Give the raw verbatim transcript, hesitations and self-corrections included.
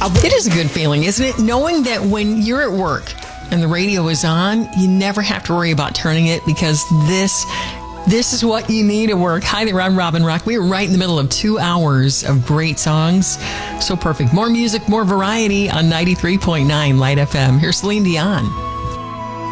It is a good feeling, isn't it? Knowing that when you're at work and the radio is on, you never have to worry about turning it because this this is what you need at work. Hi there, I'm Robin Rock. We are right in the middle of two hours of great songs. So perfect. More music, more variety on ninety-three point nine Light F M. Here's Celine Dion.